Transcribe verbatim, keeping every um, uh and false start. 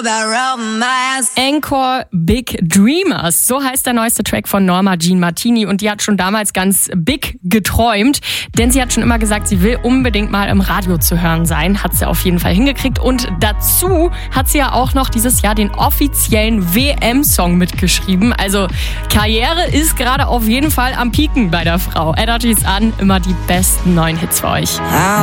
Encore Big Dreamers, so heißt der neueste Track von Norma Jean Martini und die hat schon damals ganz big geträumt, denn sie hat schon immer gesagt, sie will unbedingt mal im Radio zu hören sein, hat sie auf jeden Fall hingekriegt und dazu hat sie ja auch noch dieses Jahr den offiziellen W M-Song mitgeschrieben, also Karriere ist gerade auf jeden Fall am Pieken bei der Frau. Energy's an, immer die besten neuen Hits für euch.